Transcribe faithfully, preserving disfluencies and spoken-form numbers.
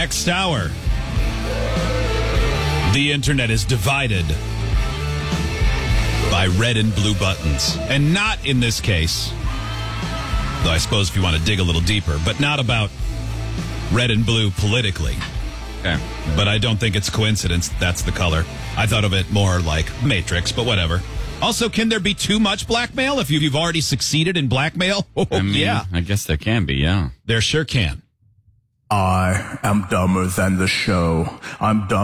Next hour, the internet is divided by red and blue buttons. And not in this case, though I suppose if you want to dig a little deeper, but not about red and blue politically. Okay. But I don't think it's coincidence that's the color. I thought of it more like Matrix, but whatever. Also, can there be too much blackmail if you've already succeeded in blackmail? Oh, I mean, yeah. I guess there can be, yeah. There sure can. I am dumber than the show. I'm dumb.